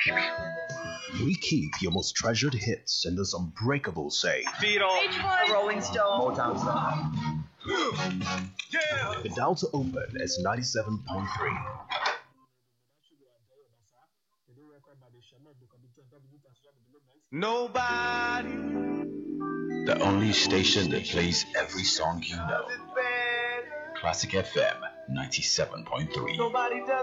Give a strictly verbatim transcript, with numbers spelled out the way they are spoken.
We keep your most treasured hits in this unbreakable safe. Beatles, Beach Boys, Rolling Stone, Motown style. The dial to open is ninety-seven point three. Nobody. The only station that plays every song you know. Classic F M ninety-seven point three. Nobody does